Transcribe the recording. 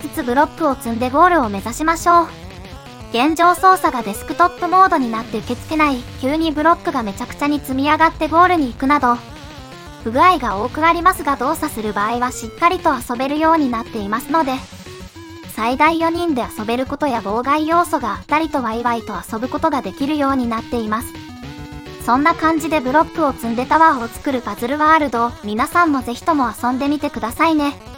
つつブロックを積んでゴールを目指しましょう。現状操作がデスクトップモードになって受け付けない、急にブロックがめちゃくちゃに積み上がってゴールに行くなど、不具合が多くありますが動作する場合はしっかりと遊べるようになっていますので、最大4人で遊べることや妨害要素があったりとワイワイと遊ぶことができるようになっています。そんな感じでブロックを積んでタワーを作るパズルワールド、皆さんもぜひとも遊んでみてくださいね。